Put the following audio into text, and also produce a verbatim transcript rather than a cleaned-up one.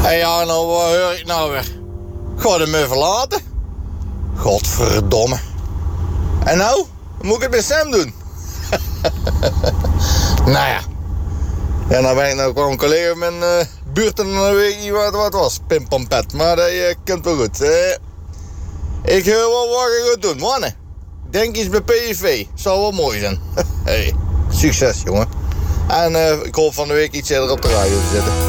En ja, nou, wat hoor ik nou weer? Ga je me verlaten? Godverdomme. En nou? Moet ik het met Sam doen? Nou ja. Ja, nou ben ik nou gewoon een collega met mijn uh, buurt en dan weet ik niet wat het was. Pimpompet, maar dat uh, komt wel goed. Uh, ik hoor wel wat je gaat doen, mannen. Denk iets bij P S V. Zou wel mooi zijn. Hey, succes, jongen. En uh, ik hoop van de week iets eerder op de radio te zitten.